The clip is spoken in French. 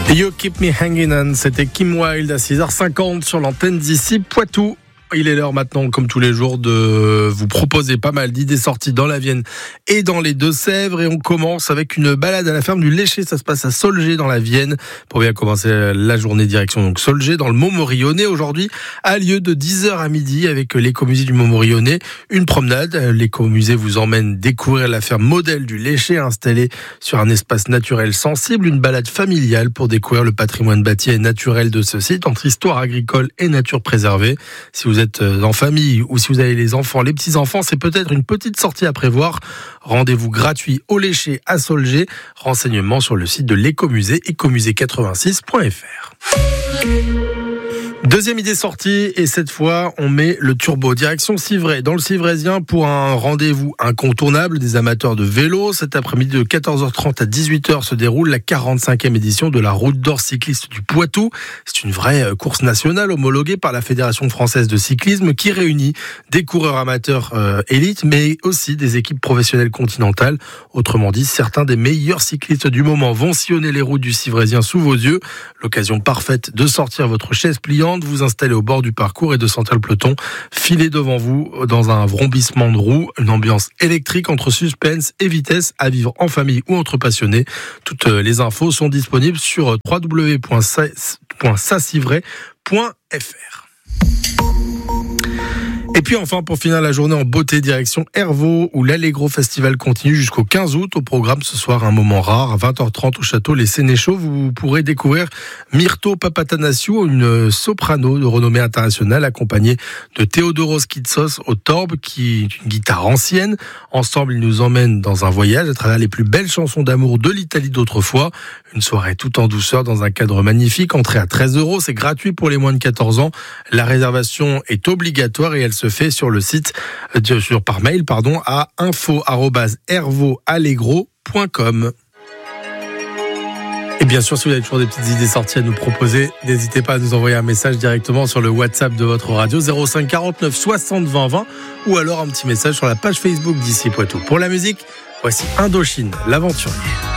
You Keep Me Hanging On, c'était Kim Wilde à 6h50 sur l'antenne d'ici Poitou. Il est l'heure maintenant, comme tous les jours, de vous proposer pas mal d'idées sorties dans la Vienne et dans les Deux-Sèvres. Et on commence avec une balade à la ferme du Léché. Ça se passe à Solgé dans la Vienne. Pour bien commencer la journée direction donc Solgé dans le Montmorillonnais. Aujourd'hui, a lieu de 10h à midi avec l'écomusée du Montmorillonnais. Une promenade. L'écomusée vous emmène découvrir la ferme modèle du Léché installée sur un espace naturel sensible. Une balade familiale pour découvrir le patrimoine bâti et naturel de ce site entre histoire agricole et nature préservée. Si vous êtes en famille ou si vous avez les enfants, les petits-enfants, c'est peut-être une petite sortie à prévoir. Rendez-vous gratuit au Léché à Solgé. Renseignements sur le site de l'écomusée, écomusée86.fr. Deuxième idée sortie, et cette fois, on met le turbo. Direction Civray, dans le Civraisien, pour un rendez-vous incontournable des amateurs de vélo. Cet après-midi de 14h30 à 18h se déroule la 45e édition de la Route d'Or cycliste du Poitou. C'est une vraie course nationale homologuée par la Fédération française de cyclisme qui réunit des coureurs amateurs élites, mais aussi des équipes professionnelles continentales. Autrement dit, certains des meilleurs cyclistes du moment vont sillonner les routes du Civraisien sous vos yeux. L'occasion parfaite de sortir votre chaise pliante, de vous installer au bord du parcours et de sentir le peloton filer devant vous dans un vrombissement de roues, une ambiance électrique entre suspense et vitesse à vivre en famille ou entre passionnés. Toutes les infos sont disponibles sur www.sacivray.fr. Et puis enfin, pour finir la journée en beauté, direction Hervaux, où l'Allegro Festival continue jusqu'au 15 août. Au programme ce soir, un moment rare, à 20h30 au château Les Sénéchaux. Vous pourrez découvrir Myrto Papatanasiou, une soprano de renommée internationale, accompagnée de Theodoros Kitsos au torbe, qui est une guitare ancienne. Ensemble, ils nous emmènent dans un voyage à travers les plus belles chansons d'amour de l'Italie d'autrefois. Une soirée tout en douceur dans un cadre magnifique. Entrée à 13€, c'est gratuit pour les moins de 14 ans. La réservation est obligatoire et elle se fait sur le site, par mail, à info@hervauallegro.com. Et bien sûr, si vous avez toujours des petites idées sorties à nous proposer, n'hésitez pas à nous envoyer un message directement sur le WhatsApp de votre radio 05 49 60 20 20 ou alors un petit message sur la page Facebook d'ici Poitou. Pour la musique, voici Indochine, l'aventurier.